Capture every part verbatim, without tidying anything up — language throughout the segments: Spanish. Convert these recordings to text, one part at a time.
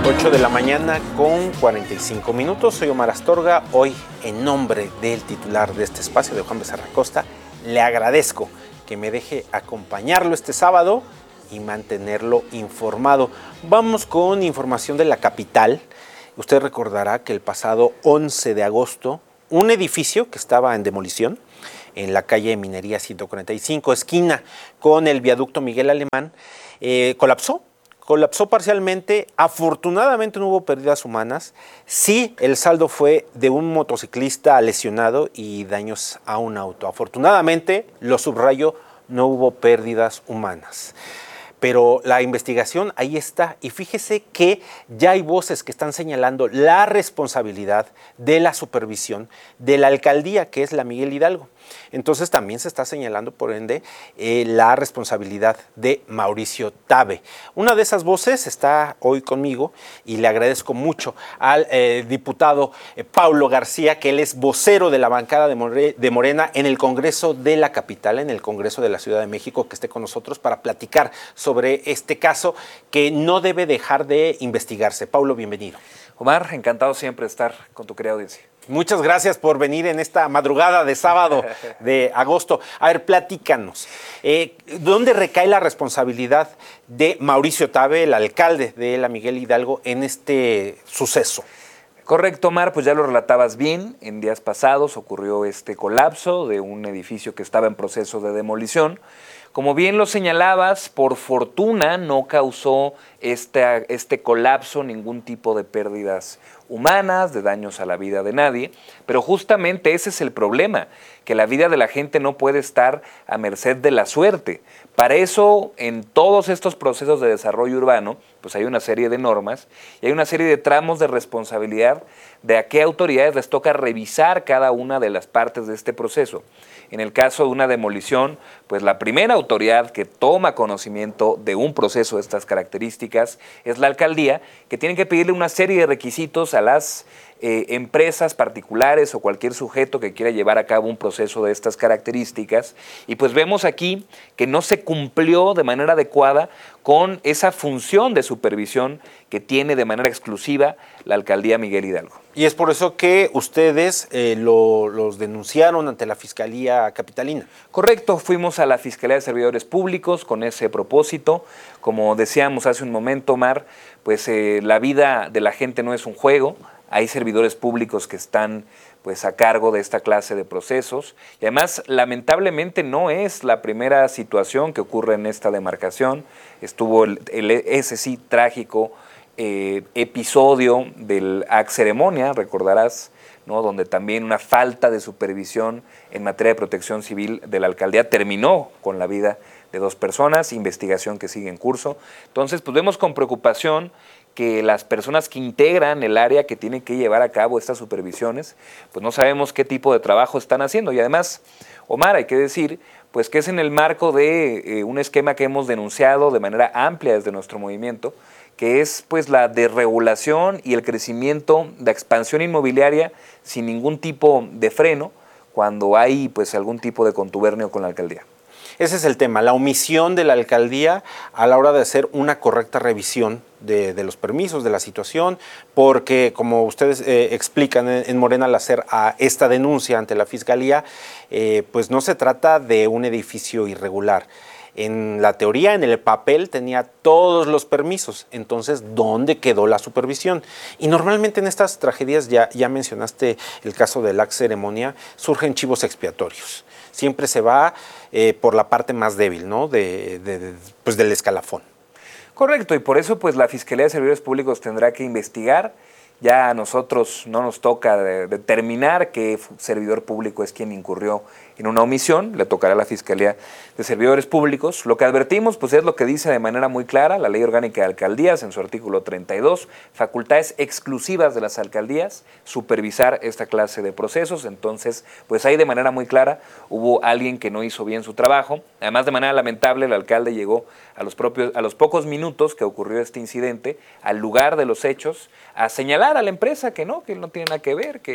ocho de la mañana con cuarenta y cinco minutos. Soy Omar Astorga. Hoy, en nombre del titular de este espacio, de Juan Becerra Costa, le agradezco que me deje acompañarlo este sábado y mantenerlo informado. Vamos con información de la capital. Usted recordará que el pasado once de agosto, un edificio que estaba en demolición en la calle Minería ciento cuarenta y cinco, esquina con el viaducto Miguel Alemán, eh, colapsó. Colapsó parcialmente. Afortunadamente no hubo pérdidas humanas. Sí, el saldo fue de un motociclista lesionado y daños a un auto. Afortunadamente, lo subrayo, no hubo pérdidas humanas. Pero la investigación ahí está, y fíjese que ya hay voces que están señalando la responsabilidad de la supervisión de la alcaldía, que es la Miguel Hidalgo. Entonces también se está señalando, por ende, eh, la responsabilidad de Mauricio Tabe. Una de esas voces está hoy conmigo y le agradezco mucho al eh, diputado eh, Paulo García, que él es vocero de la bancada de, More, de Morena en el Congreso de la capital, en el Congreso de la Ciudad de México, que esté con nosotros para platicar sobre este caso que no debe dejar de investigarse. Paulo, bienvenido. Omar, encantado siempre de estar con tu querida audiencia. Muchas gracias por venir en esta madrugada de sábado de agosto. A ver, platícanos. Eh, ¿Dónde recae la responsabilidad de Mauricio Tabe, el alcalde de la Miguel Hidalgo, en este suceso? Correcto, Omar, pues ya lo relatabas bien. En días pasados ocurrió este colapso de un edificio que estaba en proceso de demolición. Como bien lo señalabas, por fortuna no causó este, este colapso ningún tipo de pérdidas humanas, de daños a la vida de nadie, pero justamente ese es el problema, que la vida de la gente no puede estar a merced de la suerte. Para eso, en todos estos procesos de desarrollo urbano, pues hay una serie de normas y hay una serie de tramos de responsabilidad de a qué autoridades les toca revisar cada una de las partes de este proceso. En el caso de una demolición, pues la primera autoridad que toma conocimiento de un proceso de estas características es la alcaldía, que tiene que pedirle una serie de requisitos a las eh, empresas particulares o cualquier sujeto que quiera llevar a cabo un proceso de estas características. Y pues vemos aquí que no se cumplió de manera adecuada con esa función de supervisión que tiene de manera exclusiva la alcaldía Miguel Hidalgo. Y es por eso que ustedes eh, lo, los denunciaron ante la Fiscalía Capitalina. Correcto, fuimos a la Fiscalía de Servidores Públicos con ese propósito. Como decíamos hace un momento, Omar, pues eh, la vida de la gente no es un juego. Hay servidores públicos que están pues, a cargo de esta clase de procesos. Y además, lamentablemente, no es la primera situación que ocurre en esta demarcación. Estuvo el, el ese sí trágico Eh, episodio del A C Ceremonia, recordarás, ¿no? Donde también una falta de supervisión en materia de protección civil de la alcaldía terminó con la vida de dos personas, investigación que sigue en curso. Entonces, pues vemos con preocupación que las personas que integran el área que tienen que llevar a cabo estas supervisiones, pues no sabemos qué tipo de trabajo están haciendo. Y además, Omar, hay que decir, pues que es en el marco de eh, un esquema que hemos denunciado de manera amplia desde nuestro movimiento, que es pues la desregulación y el crecimiento de expansión inmobiliaria sin ningún tipo de freno cuando hay pues algún tipo de contubernio con la alcaldía. Ese es el tema, la omisión de la alcaldía a la hora de hacer una correcta revisión de, de los permisos, de la situación, porque como ustedes eh, explican en, en Morena al hacer a esta denuncia ante la Fiscalía, eh, pues no se trata de un edificio irregular. En la teoría, en el papel, tenía todos los permisos. Entonces, ¿dónde quedó la supervisión? Y normalmente en estas tragedias, ya, ya mencionaste el caso del A C Ceremonia, surgen chivos expiatorios. Siempre se va eh, por la parte más débil, ¿no? de, de, de, pues del escalafón. Correcto, y por eso pues la Fiscalía de Servidores Públicos tendrá que investigar. Ya a nosotros no nos toca de, determinar qué servidor público es quien incurrió en una omisión, le tocará a la Fiscalía de Servidores Públicos. Lo que advertimos pues es lo que dice de manera muy clara la Ley Orgánica de Alcaldías en su artículo treinta y dos, facultades exclusivas de las alcaldías, supervisar esta clase de procesos. Entonces, pues ahí de manera muy clara hubo alguien que no hizo bien su trabajo. Además, de manera lamentable, el alcalde llegó a los, propios, a los pocos minutos que ocurrió este incidente al lugar de los hechos a señalar a la empresa que no, que no tiene nada que ver, que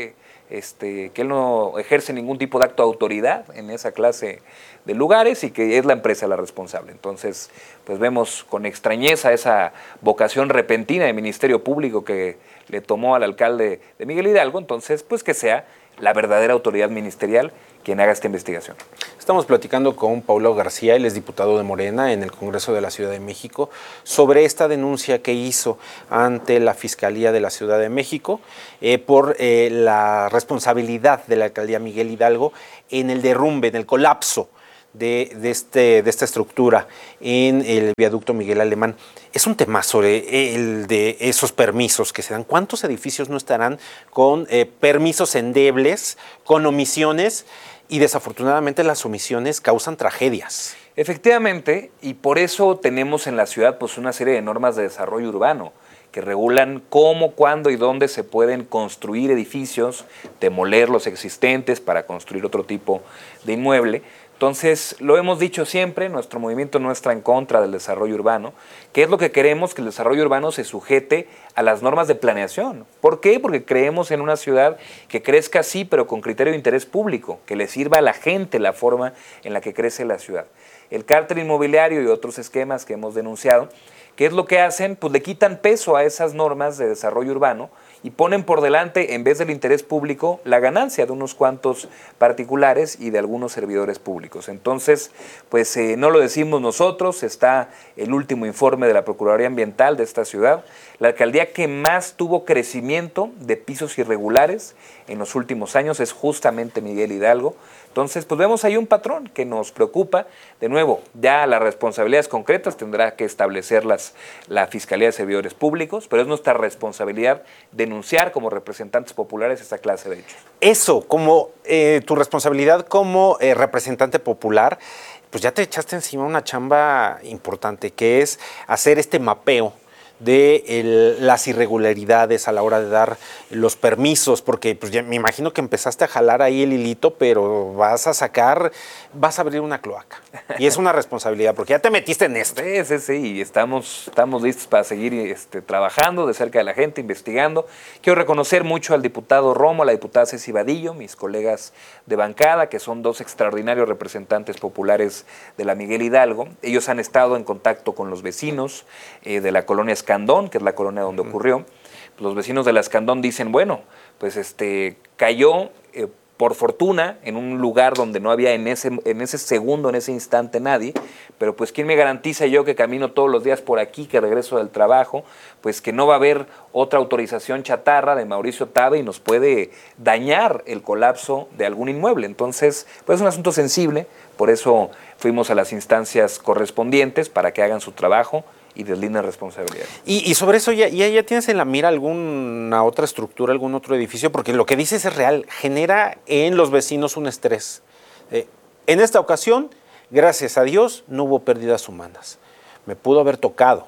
este, que él no ejerce ningún tipo de acto de autoridad en esa clase de lugares y que es la empresa la responsable. Entonces, pues vemos con extrañeza esa vocación repentina de Ministerio Público que le tomó al alcalde de Miguel Hidalgo, entonces, pues que sea la verdadera autoridad ministerial quien haga esta investigación. Estamos platicando con Paulo García, él es diputado de Morena en el Congreso de la Ciudad de México, sobre esta denuncia que hizo ante la Fiscalía de la Ciudad de México eh, por eh, la responsabilidad de la alcaldía Miguel Hidalgo en el derrumbe, en el colapso de, de, este, de esta estructura en el viaducto Miguel Alemán. Es un temazo el de esos permisos que se dan. ¿Cuántos edificios no estarán con eh, permisos endebles, con omisiones? Y desafortunadamente las omisiones causan tragedias. Efectivamente, y por eso tenemos en la ciudad pues, una serie de normas de desarrollo urbano que regulan cómo, cuándo y dónde se pueden construir edificios, demoler los existentes para construir otro tipo de inmueble. Entonces, lo hemos dicho siempre, nuestro movimiento no está en contra del desarrollo urbano. ¿Qué es lo que queremos? Que el desarrollo urbano se sujete a las normas de planeación. ¿Por qué? Porque creemos en una ciudad que crezca así, pero con criterio de interés público, que le sirva a la gente la forma en la que crece la ciudad. El cártel inmobiliario y otros esquemas que hemos denunciado, ¿qué es lo que hacen? Pues le quitan peso a esas normas de desarrollo urbano y ponen por delante, en vez del interés público, la ganancia de unos cuantos particulares y de algunos servidores públicos. Entonces, pues eh, no lo decimos nosotros, está el último informe de la Procuraduría Ambiental de esta ciudad, la alcaldía que más tuvo crecimiento de pisos irregulares en los últimos años es justamente Miguel Hidalgo. Entonces, pues vemos ahí un patrón que nos preocupa. De nuevo, ya las responsabilidades concretas tendrá que establecerlas la Fiscalía de Servidores Públicos, pero es nuestra responsabilidad denunciar como representantes populares esta clase de hechos. Eso, como eh, tu responsabilidad como eh, representante popular, pues ya te echaste encima una chamba importante, que es hacer este mapeo de el, las irregularidades a la hora de dar los permisos, porque pues ya me imagino que empezaste a jalar ahí el hilito, pero vas a sacar, vas a abrir una cloaca. Y es una responsabilidad, porque ya te metiste en esto. Sí, sí, sí, y estamos, estamos listos para seguir este, trabajando de cerca de la gente, investigando. Quiero reconocer mucho al diputado Romo, a la diputada Ceci Vadillo, mis colegas de bancada, que son dos extraordinarios representantes populares de la Miguel Hidalgo. Ellos han estado en contacto con los vecinos eh, de la colonia Escandón, que es la colonia donde ocurrió. Los vecinos de la Escandón dicen, bueno, pues este cayó eh, por fortuna en un lugar donde no había en ese, en ese segundo, en ese instante nadie, pero pues ¿quién me garantiza yo que camino todos los días por aquí, que regreso del trabajo, pues que no va a haber otra autorización chatarra de Mauricio Tabe y nos puede dañar el colapso de algún inmueble? Entonces, pues es un asunto sensible, por eso fuimos a las instancias correspondientes para que hagan su trabajo y deslindan responsabilidades. Y, y sobre eso, ¿ya, ya, ¿ya tienes en la mira alguna otra estructura, algún otro edificio? Porque lo que dices es real, genera en los vecinos un estrés. Eh, en esta ocasión, gracias a Dios, no hubo pérdidas humanas. Me pudo haber tocado.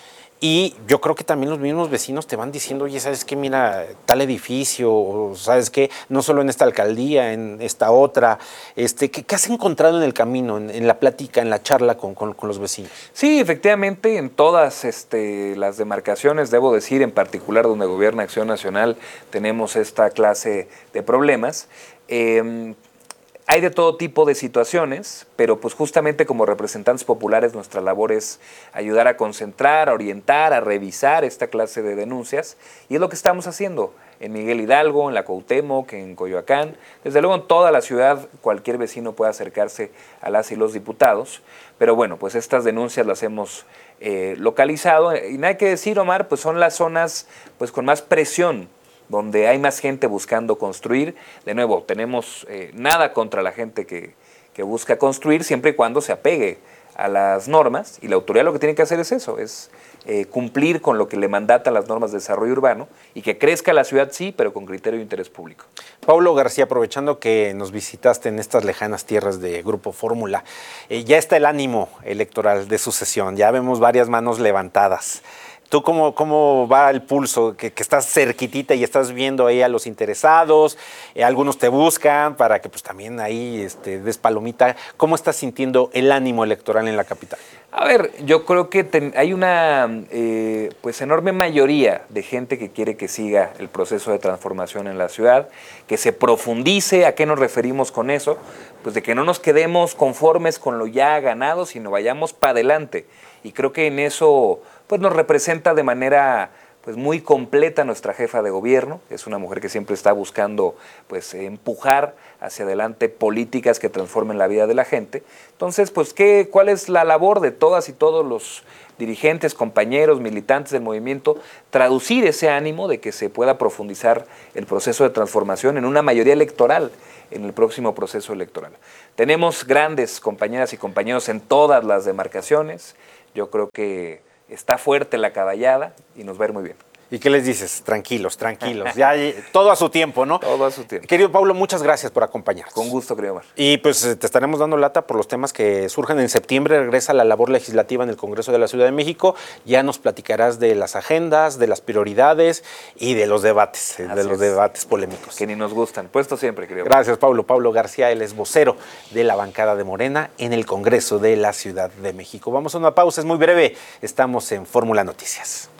Y yo creo que también los mismos vecinos te van diciendo, oye, ¿sabes qué? Mira, tal edificio, o ¿sabes qué? No solo en esta alcaldía, en esta otra. Este, ¿qué, qué has encontrado en el camino, en, en la plática, en la charla con, con, con los vecinos? Sí, efectivamente, en todas este, las demarcaciones, debo decir, en particular donde gobierna Acción Nacional, tenemos esta clase de problemas. Eh, Hay de todo tipo de situaciones, pero pues justamente como representantes populares nuestra labor es ayudar a concentrar, a orientar, a revisar esta clase de denuncias y es lo que estamos haciendo en Miguel Hidalgo, en la Cuauhtémoc, en Coyoacán. Desde luego en toda la ciudad cualquier vecino puede acercarse a las y los diputados, pero bueno, pues estas denuncias las hemos eh, localizado y nada que decir, Omar, pues son las zonas pues con más presión, donde hay más gente buscando construir. De nuevo, tenemos eh, nada contra la gente que, que busca construir, siempre y cuando se apegue a las normas, y la autoridad lo que tiene que hacer es eso, es eh, cumplir con lo que le mandatan las normas de desarrollo urbano, y que crezca la ciudad sí, pero con criterio de interés público. Paulo García, aprovechando que nos visitaste en estas lejanas tierras de Grupo Fórmula, eh, ya está el ánimo electoral de sucesión, ya vemos varias manos levantadas. ¿Tú cómo, cómo va el pulso? Que, que estás cerquitita y estás viendo ahí a los interesados, eh, algunos te buscan para que pues también ahí este, des palomita. ¿Cómo estás sintiendo el ánimo electoral en la capital? A ver, yo creo que ten, hay una eh, pues enorme mayoría de gente que quiere que siga el proceso de transformación en la ciudad, que se profundice. ¿A qué nos referimos con eso? Pues de que no nos quedemos conformes con lo ya ganado, sino vayamos para adelante. Y creo que en eso pues nos representa de manera pues muy completa nuestra jefa de gobierno. Es una mujer que siempre está buscando pues empujar hacia adelante políticas que transformen la vida de la gente. Entonces, pues, ¿qué, ¿cuál es la labor de todas y todos los dirigentes, compañeros, militantes del movimiento? Traducir ese ánimo de que se pueda profundizar el proceso de transformación en una mayoría electoral en el próximo proceso electoral. Tenemos grandes compañeras y compañeros en todas las demarcaciones. Yo creo que está fuerte la caballada y nos va a ir muy bien. ¿Y qué les dices? Tranquilos, tranquilos. Ya, todo a su tiempo, ¿no? Todo a su tiempo. Querido Pablo, muchas gracias por acompañarnos. Con gusto, querido Omar. Y pues te estaremos dando lata por los temas que surjan en septiembre. Regresa la labor legislativa en el Congreso de la Ciudad de México. Ya nos platicarás de las agendas, de las prioridades y de los debates, Así de los es. debates polémicos. Que ni nos gustan. Puesto siempre, querido. Gracias, Pablo. Pablo García, él es vocero de la bancada de Morena en el Congreso de la Ciudad de México. Vamos a una pausa, es muy breve. Estamos en Fórmula Noticias.